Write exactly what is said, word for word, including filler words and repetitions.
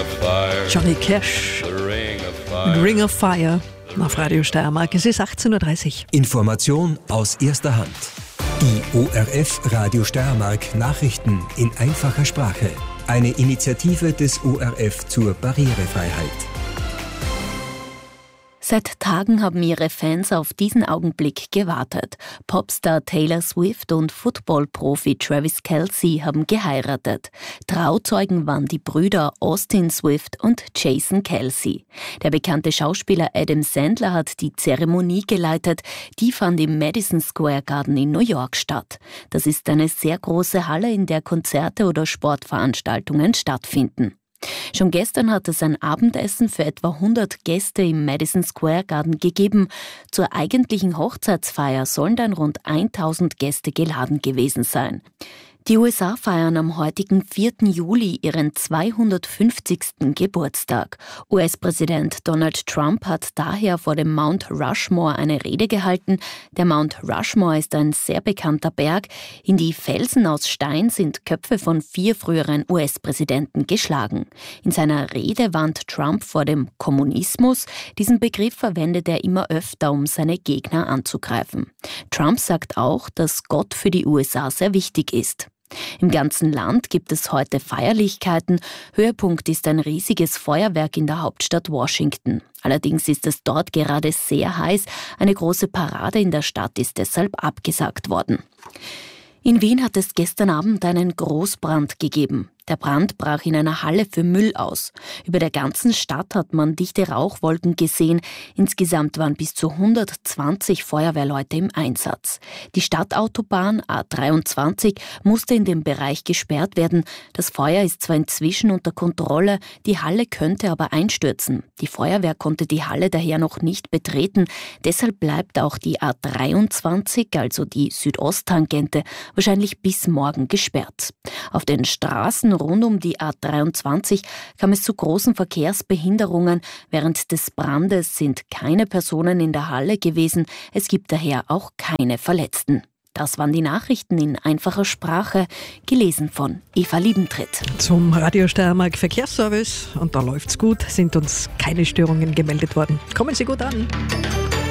Johnny Cash, Ring of Fire, auf Radio Steiermark. Es ist achtzehn Uhr dreißig. Information aus erster Hand. Die O R F Radio Steiermark Nachrichten in einfacher Sprache. Eine Initiative des O R F zur Barrierefreiheit. Seit Tagen haben ihre Fans auf diesen Augenblick gewartet. Popstar Taylor Swift und Football-Profi Travis Kelce haben geheiratet. Trauzeugen waren die Brüder Austin Swift und Jason Kelce. Der bekannte Schauspieler Adam Sandler hat die Zeremonie geleitet. Die fand im Madison Square Garden in New York statt. Das ist eine sehr große Halle, in der Konzerte oder Sportveranstaltungen stattfinden. Schon gestern hat es ein Abendessen für etwa hundert Gäste im Madison Square Garden gegeben. Zur eigentlichen Hochzeitsfeier sollen dann rund tausend Gäste geladen gewesen sein. Die U S A feiern am heutigen vierten Juli ihren zweihundertfünfzigsten Geburtstag. U S-Präsident Donald Trump hat daher vor dem Mount Rushmore eine Rede gehalten. Der Mount Rushmore ist ein sehr bekannter Berg. In die Felsen aus Stein sind Köpfe von vier früheren U S-Präsidenten geschlagen. In seiner Rede warnt Trump vor dem Kommunismus. Diesen Begriff verwendet er immer öfter, um seine Gegner anzugreifen. Trump sagt auch, dass Gott für die U S A sehr wichtig ist. Im ganzen Land gibt es heute Feierlichkeiten. Höhepunkt ist ein riesiges Feuerwerk in der Hauptstadt Washington. Allerdings ist es dort gerade sehr heiß. Eine große Parade in der Stadt ist deshalb abgesagt worden. In Wien hat es gestern Abend einen Großbrand gegeben. Der Brand brach in einer Halle für Müll aus. Über der ganzen Stadt hat man dichte Rauchwolken gesehen. Insgesamt waren bis zu hundertzwanzig Feuerwehrleute im Einsatz. Die Stadtautobahn A dreiundzwanzig musste in dem Bereich gesperrt werden. Das Feuer ist zwar inzwischen unter Kontrolle, die Halle könnte aber einstürzen. Die Feuerwehr konnte die Halle daher noch nicht betreten. Deshalb bleibt auch die A dreiundzwanzig, also die Südosttangente, wahrscheinlich bis morgen gesperrt. Auf den Straßen rund um die A dreiundzwanzig kam es zu großen Verkehrsbehinderungen. Während des Brandes sind keine Personen in der Halle gewesen. Es gibt daher auch keine Verletzten. Das waren die Nachrichten in einfacher Sprache, gelesen von Eva Liebentritt. Zum Radio Steiermark Verkehrsservice, und da läuft's gut, sind uns keine Störungen gemeldet worden. Kommen Sie gut an.